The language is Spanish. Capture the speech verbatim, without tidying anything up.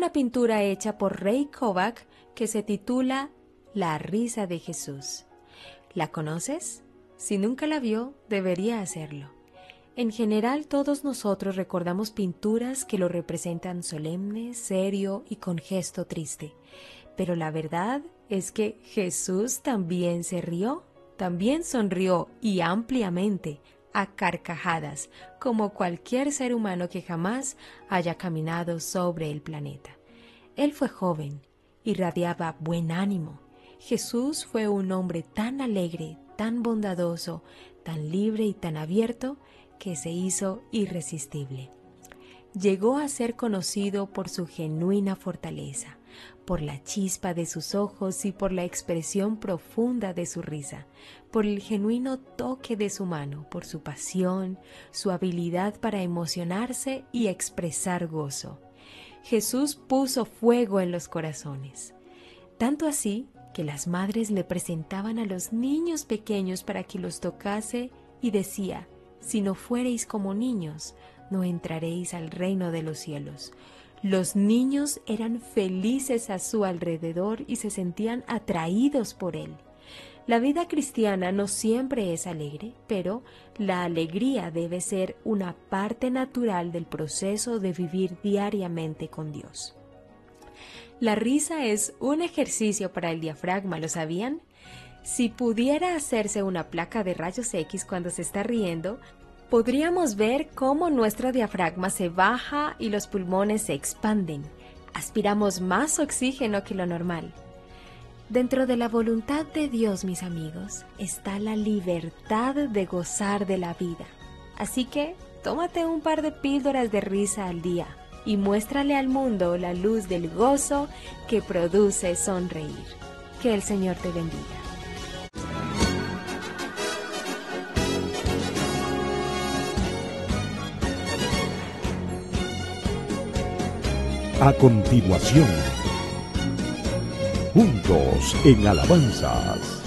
una pintura hecha por Ray Kovac que se titula La risa de Jesús. ¿La conoces? Si nunca la vio, debería hacerlo. En general, todos nosotros recordamos pinturas que lo representan solemne, serio y con gesto triste. Pero la verdad es que Jesús también se rió, también sonrió y ampliamente, a carcajadas, como cualquier ser humano que jamás haya caminado sobre el planeta. Él fue joven, irradiaba buen ánimo. Jesús fue un hombre tan alegre, tan bondadoso, tan libre y tan abierto que se hizo irresistible. Llegó a ser conocido por su genuina fortaleza, por la chispa de sus ojos y por la expresión profunda de su risa, por el genuino toque de su mano, por su pasión, su habilidad para emocionarse y expresar gozo. Jesús puso fuego en los corazones, tanto así que las madres le presentaban a los niños pequeños para que los tocase y decía: si no fuereis como niños, no entraréis al reino de los cielos. Los niños eran felices a su alrededor y se sentían atraídos por él. La vida cristiana no siempre es alegre, pero la alegría debe ser una parte natural del proceso de vivir diariamente con Dios. La risa es un ejercicio para el diafragma, ¿lo sabían? Si pudiera hacerse una placa de rayos X cuando se está riendo, podríamos ver cómo nuestro diafragma se baja y los pulmones se expanden. Aspiramos más oxígeno que lo normal. Dentro de la voluntad de Dios, mis amigos, está la libertad de gozar de la vida. Así que, tómate un par de píldoras de risa al día y muéstrale al mundo la luz del gozo que produce sonreír. Que el Señor te bendiga. A continuación, juntos en alabanzas.